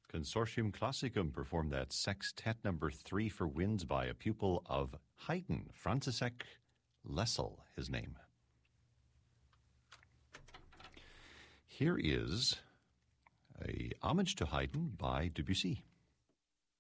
Consortium Classicum performed that Sextet number 3 for winds by a pupil of Haydn, František Lessel, his name. Here is a homage to Haydn by Debussy.